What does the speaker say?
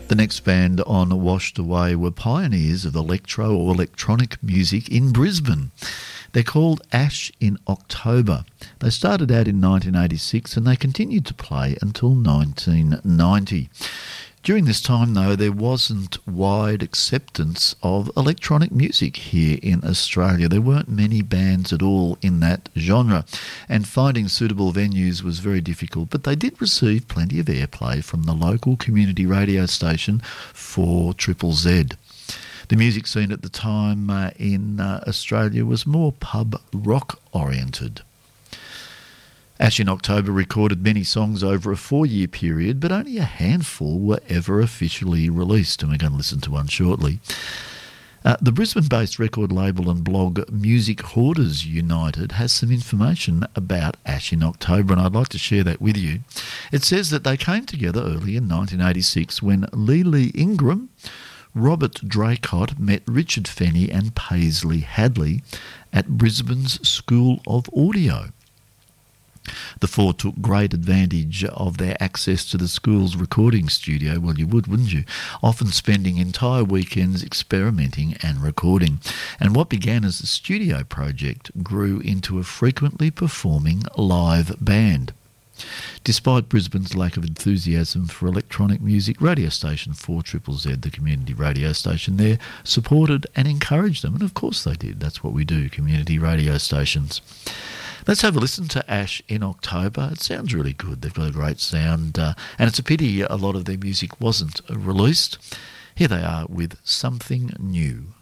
The next band on Washed Away were pioneers of electro or electronic music in Brisbane. They're called Ash in October. They started out in 1986 and they continued to play until 1990. During this time, though, there wasn't wide acceptance of electronic music here in Australia. There weren't many bands at all in that genre, and finding suitable venues was very difficult, but they did receive plenty of airplay from the local community radio station 4ZZZ. The music scene at the time in Australia was more pub rock oriented. Ash in October recorded many songs over a 4-year period, but only a handful were ever officially released, and we're going to listen to one shortly. The Brisbane-based record label and blog Music Hoarders United has some information about Ash in October, and I'd like to share that with you. It says that they came together early in 1986 when Lily Ingram, Robert Draycott met Richard Fenny and Paisley Hadley at Brisbane's School of Audio. The four took great advantage of their access to the school's recording studio. Well, you would, wouldn't you? Often spending entire weekends experimenting and recording. And what began as a studio project grew into a frequently performing live band. Despite Brisbane's lack of enthusiasm for electronic music, radio station 4ZZZ, the community radio station there, supported and encouraged them. And of course they did. That's what we do, community radio stations. Let's have a listen to Ash in October. It sounds really good. They've got a great sound, and it's a pity a lot of their music wasn't released. Here they are with Something New.